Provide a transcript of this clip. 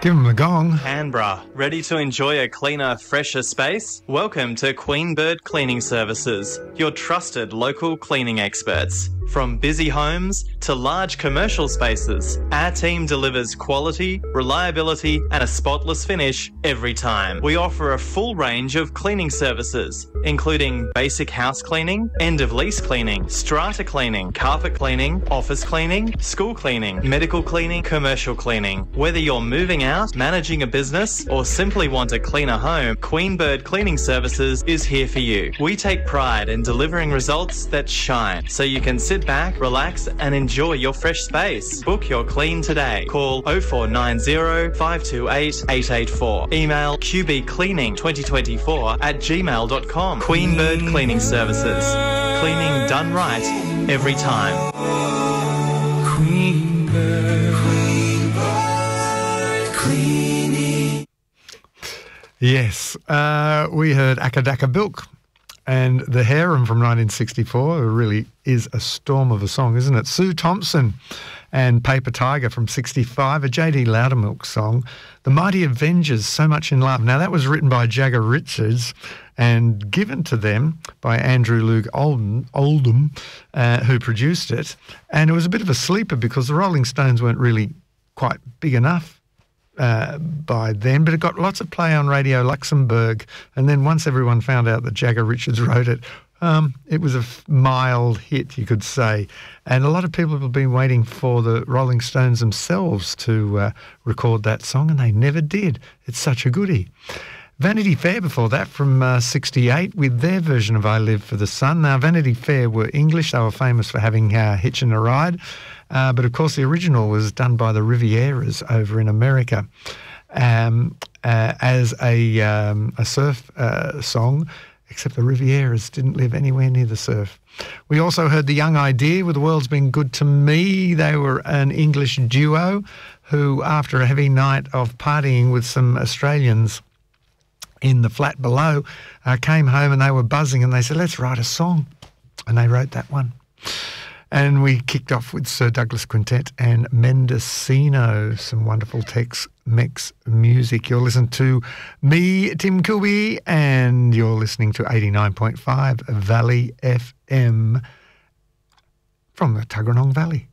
Give them the gong. Canberra, ready to enjoy a cleaner, fresher space? Welcome to Queen Bird Cleaning Services, your trusted local cleaning experts. From busy homes to large commercial spaces, our team delivers quality, reliability and a spotless finish every time. We offer a full range of cleaning services, including basic house cleaning, end-of-lease cleaning, strata cleaning, carpet cleaning, office cleaning, school cleaning, medical cleaning, commercial cleaning. Whether you're moving out, managing a business, or simply want a cleaner home, Queen Bird Cleaning Services is here for you. We take pride in delivering results that shine, so you can sit back, relax, and enjoy your fresh space. Book your clean today. Call 0490 528 884. Email qbcleaning2024@gmail.com. Queen Bird Cleaning Services. Cleaning done right every time. Queen Bird. Cleaning. Yes, we heard Akadaka Bilk and The Harem from 1964. It really is a storm of a song, isn't it? Sue Thompson and Paper Tiger from 65, a J.D. Loudermilk song. The Mighty Avengers, So Much in Love. Now, that was written by Jagger Richards and given to them by Andrew Loog Oldham, who produced it. And it was a bit of a sleeper because the Rolling Stones weren't really quite big enough by then, but it got lots of play on Radio Luxembourg. And then once everyone found out that Jagger Richards wrote it, it was a mild hit, you could say. And a lot of people have been waiting for the Rolling Stones themselves to record that song, and they never did. It's such a goodie. Vanity Fair before that from 68 with their version of I Live for the Sun. Now, Vanity Fair were English. They were famous for having Hitchin' a Ride. But, of course, the original was done by the Rivieras over in America as a surf song, except the Rivieras didn't live anywhere near the surf. We also heard The Young Idea with The World's Been Good to Me. They were an English duo who, after a heavy night of partying with some Australians in the flat below, came home and they were buzzing and they said, let's write a song. And they wrote that one. And we kicked off with Sir Douglas Quintet and Mendocino, some wonderful Tex-Mex music. You're listening to me, Tim Kilby, and you're listening to 89.5 Valley FM from the Tuggeranong Valley.